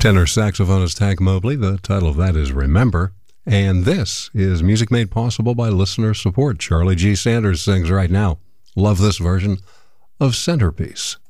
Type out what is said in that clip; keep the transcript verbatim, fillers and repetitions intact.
Tenor saxophonist Hank Mobley. The title of that is Remember. And this is music made possible by listener support. Charlie G. Sanders sings right now. Love this version of Centerpiece.